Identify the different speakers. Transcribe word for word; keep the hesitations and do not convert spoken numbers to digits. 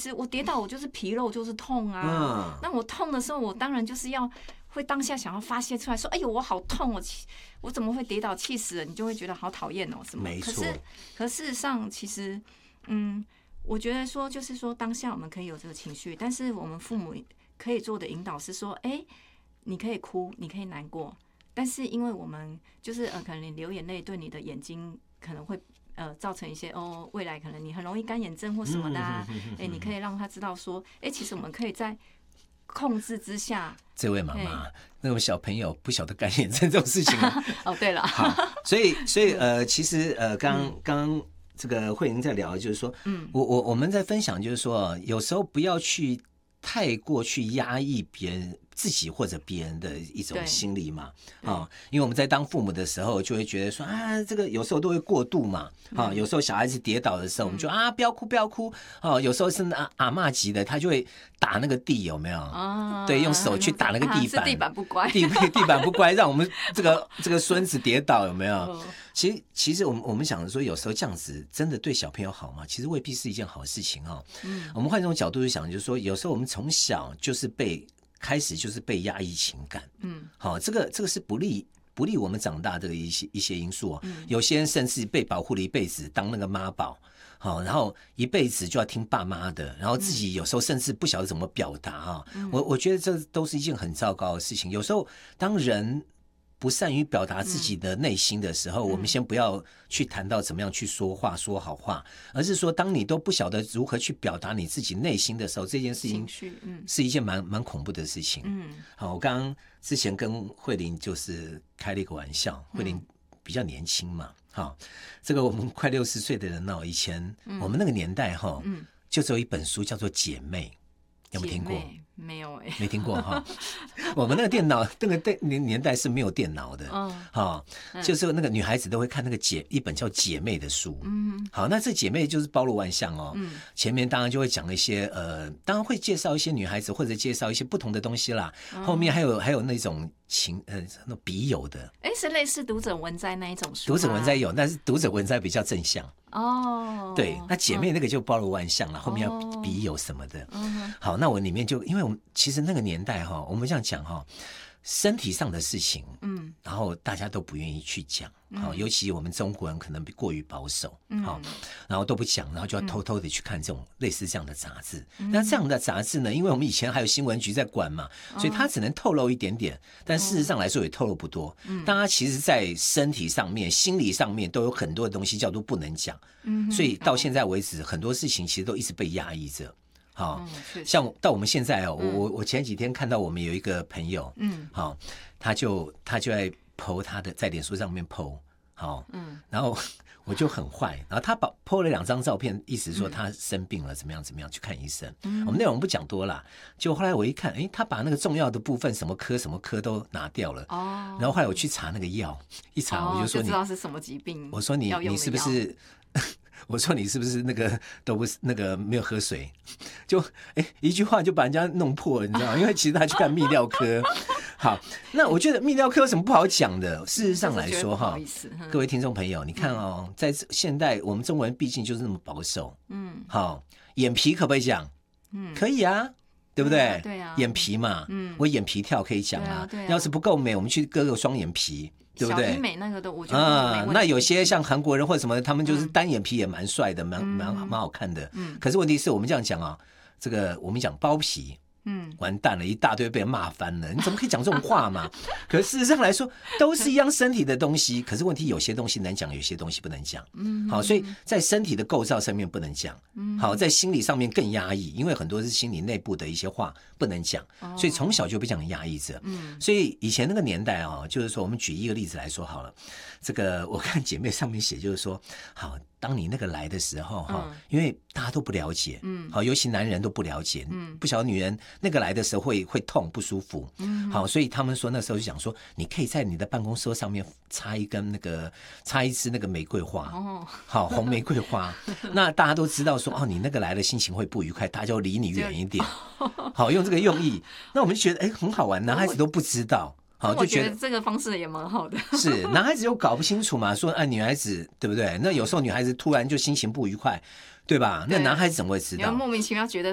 Speaker 1: 实我跌倒我就是皮肉就是痛啊，嗯、那我痛的时候我当然就是要会当下想要发泄出来说，哎呦我好痛，我我怎么会跌倒，气死了，你就会觉得好讨厌哦什么。
Speaker 2: 没错。
Speaker 1: 可是可事实上其实嗯，我觉得说就是说当下我们可以有这个情绪，但是我们父母可以做的引导是说，哎，你可以哭，你可以难过。但是因为我们就是呃，可能你流眼泪对你的眼睛可能会呃造成一些哦，未来可能你很容易干眼症或什么的啊，哎，你可以让他知道说，哎，其实我们可以在控制之下。
Speaker 2: 这位妈妈，那种小朋友不晓得干眼症这种事情
Speaker 1: 哦，对了，
Speaker 2: 好，所以所以呃，其实呃，刚刚这个慧玲在聊的就是说，嗯，我我我们在分享就是说，有时候不要去太过去压抑别人。自己或者别人的一种心理嘛，啊，因为我们在当父母的时候，就会觉得说啊，这个有时候都会过度嘛，啊，有时候小孩子跌倒的时候，我们就啊不要哭不要哭，哦，有时候是阿阿嬷级的，他就会打那个地，有没有？啊，对，用手去打那个地板，
Speaker 1: 地板不乖，
Speaker 2: 地地板不乖，让我们这个这个孙子跌倒，有没有？其实其实我们我们想说，有时候这样子真的对小朋友好吗？其实未必是一件好事情哦。嗯，我们换一种角度去想，就是说，有时候我们从小就是被。开始就是被压抑情感，嗯，好，这个这个是不利不利我们长大的一些一些因素哦。嗯、有些人甚至被保护了一辈子，当那个妈宝，好，然后一辈子就要听爸妈的，然后自己有时候甚至不晓得怎么表达哈。嗯、我我觉得这都是一件很糟糕的事情。有时候当人不善于表达自己的内心的时候，嗯、我们先不要去谈到怎么样去说话说好话，而是说当你都不晓得如何去表达你自己内心的时候，这件事情是一件蛮蛮恐怖的事情。嗯，好，我刚刚之前跟慧玲就是开了一个玩笑，慧玲比较年轻嘛，好，这个我们快六十岁的人哦，以前我们那个年代哈，嗯，就只有一本书叫做《姐妹》，有没有听过？
Speaker 1: 没有哎、欸，
Speaker 2: 没听过哈。我们那个电脑那个年年代是没有电脑的，嗯，好，就是那个女孩子都会看那个姐一本叫《姐妹》的书，嗯，好，那这姐妹就是包罗万象哦，嗯，前面当然就会讲一些呃，当然会介绍一些女孩子或者介绍一些不同的东西啦，嗯、后面还有还有那种情呃那笔友的，
Speaker 1: 哎，是类似读者文摘那一种书，
Speaker 2: 读者文摘有，但是读者文摘比较正向。
Speaker 1: 哦，
Speaker 2: 对，那姐妹那个就包罗万象了，嗯、后面要笔友什么的。嗯、好，那我里面就因为我们其实那个年代哈，我们这样讲哈，身体上的事情，嗯，然后大家都不愿意去讲，好、嗯，尤其我们中国人可能过于保守，好、嗯，然后都不讲，然后就要偷偷的去看这种类似这样的杂志。嗯、那这样的杂志呢，因为我们以前还有新闻局在管嘛，所以它只能透露一点点，但事实上来说也透露不多。嗯，大家其实在身体上面、心理上面都有很多的东西叫做不能讲。嗯，所以到现在为止，很多事情其实都一直被压抑着。好、嗯，像到我们现在哦，嗯、我我前几天看到我们有一个朋友，嗯，好，他就他就在 po 他的在脸书上面 po， 好，嗯，然后我就很坏，然后他把 po 了两张照片，意思说他生病了，怎么样怎么样去看医生。嗯、我们内容不讲多啦，就后来我一看，哎，他把那个重要的部分，什么科什么科都拿掉了。哦，然后后来我去查那个药，一查我就说你、
Speaker 1: 哦、就知道是什么疾病。
Speaker 2: 我说你你是不是？我说你是不是那个都不是那个没有喝水，就哎一句话就把人家弄破了，你知道吗？因为其实他去看泌尿科。好，那我觉得泌尿科有什么不好讲的？事实上来说哈，各位听众朋友，你看哦，在现代我们中国人毕竟就是那么保守，嗯，好，眼皮可不可以讲？嗯，可以啊。对不对？
Speaker 1: 对啊，
Speaker 2: 眼皮嘛，嗯，我眼皮跳可以讲啊。对啊，要是不够美，我们去割个双眼皮，对不对？
Speaker 1: 小医美那个都我觉得啊，
Speaker 2: 那有些像韩国人或者什么，他们就是单眼皮也蛮帅的，蛮蛮蛮好看的。嗯，可是问题是我们这样讲啊，这个我们讲包皮。嗯，完蛋了，一大堆被人骂翻了。你怎么可以讲这种话嘛？可是事实上来说，都是一样身体的东西。可是问题有些东西能讲，有些东西不能讲。嗯，好，所以在身体的构造上面不能讲。嗯，好，在心理上面更压抑，因为很多是心理内部的一些话不能讲，所以从小就被这样压抑着。嗯，所以以前那个年代啊，就是说，我们举一个例子来说好了。这个我看姐妹上面写，就是说，好。当你那个来的时候哈，嗯、因为大家都不了解，嗯，好，尤其男人都不了解，嗯，不晓得女人那个来的时候会会痛不舒服，嗯，好，所以他们说那时候就讲说，你可以在你的办公桌上面插一根那个插一支那个玫瑰花，哦，好，红玫瑰花，那大家都知道说哦，你那个来的心情会不愉快，大家就离你远一点，好，用这个用意，那我们就觉得哎很好玩，男孩子都不知道。好，
Speaker 1: 就觉得这个方式也蛮好的。
Speaker 2: 是，男孩子又搞不清楚嘛，说哎，女孩子对不对？那有时候女孩子突然就心情不愉快，对吧？那男孩子怎么会知道？
Speaker 1: 你要莫名其妙觉得